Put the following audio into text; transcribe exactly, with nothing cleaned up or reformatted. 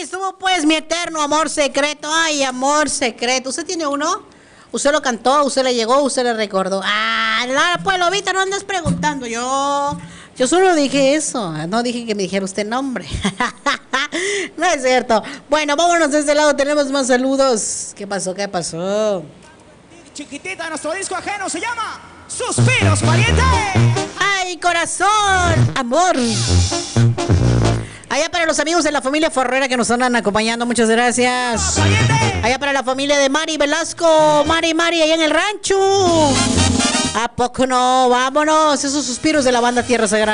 estuvo pues mi eterno amor secreto. Ay, amor secreto. ¿Usted tiene uno? ¿Usted lo cantó? ¿Usted le llegó? ¿Usted le recordó? Ah, no, pues Lobita, no andes preguntando. Yo, yo solo dije eso. No dije que me dijera usted nombre. No es cierto. Bueno, vámonos de este lado. Tenemos más saludos. ¿Qué pasó? ¿Qué pasó? Chiquitita, nuestro disco ajeno se llama Suspiros Valiente. ¡Ay, corazón! Amor. Allá para los amigos de la familia Forrera que nos están acompañando, muchas gracias. Allá para la familia de Mari Velasco, Mari, Mari, allá en el rancho. ¿A poco no? Vámonos, esos suspiros de la banda Tierra Sagrada.